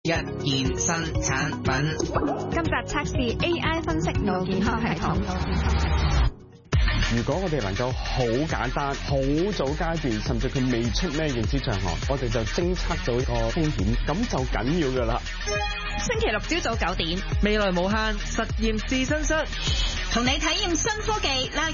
一件新產品。 今集測試 AI 分析腦健康系統。 如果我哋能夠好簡單、好早階段，甚至佢未出咩認知障礙，我哋就偵測到個風險，咁就緊要㗎啦。 星期六朝早9點， 未來無限實驗試身室， 同你體驗新科技。